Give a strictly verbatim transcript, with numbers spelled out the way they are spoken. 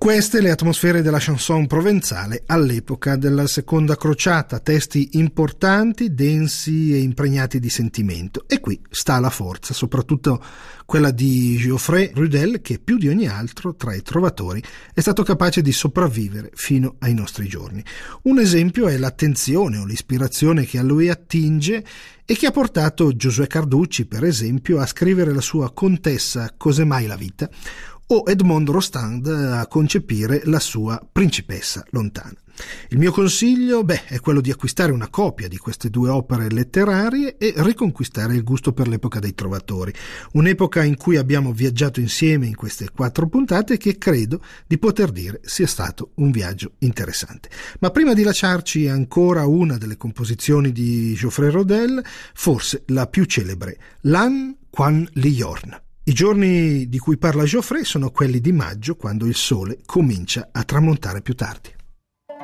Queste le atmosfere della chanson provenzale all'epoca della seconda crociata, testi importanti, densi e impregnati di sentimento. E qui sta la forza, soprattutto quella di Geoffrey Rudel, che più di ogni altro tra i trovatori è stato capace di sopravvivere fino ai nostri giorni. Un esempio è l'attenzione o l'ispirazione che a lui attinge e che ha portato Giosuè Carducci, per esempio, a scrivere la sua Contessa Cos'è mai la vita, o Edmond Rostand a concepire la sua Principessa lontana. Il mio consiglio, beh, è quello di acquistare una copia di queste due opere letterarie e riconquistare il gusto per l'epoca dei trovatori, un'epoca in cui abbiamo viaggiato insieme in queste quattro puntate che credo di poter dire sia stato un viaggio interessante. Ma prima di lasciarci ancora una delle composizioni di Geoffrey Rodel, forse la più celebre, Lan Quan Li Jorn. I giorni di cui parla Geoffrey sono quelli di maggio, quando il sole comincia a tramontare più tardi.